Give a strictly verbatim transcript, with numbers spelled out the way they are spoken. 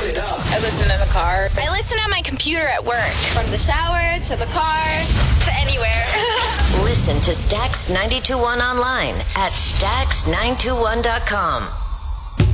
Turn it up. I listen in the car. I listen on my computer at work. From the shower to the car to anywhere. Listen to Stax ninety-two point one online at stax nine two one dot com.